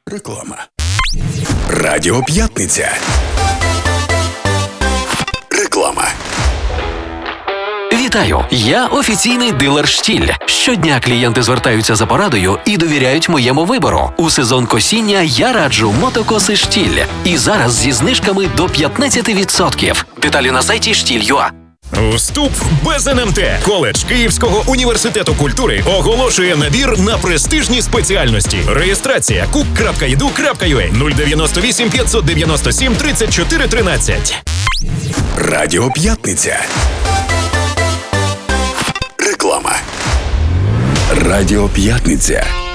Реклама. Радіо П'ятниця. Реклама. Вітаю! Я офіційний дилер «Штіль». Щодня клієнти звертаються за порадою і довіряють моєму вибору. У сезон косіння я раджу мотокоси «Штіль». І зараз зі знижками до 15%. Деталі на сайті штіль.ua. Вступ без НМТ. Коледж Київського університету культури оголошує набір на престижні спеціальності. Реєстрація cook.edu.ua 098 597 34 13. Радіо П'ятниця. Реклама. Радіо П'ятниця.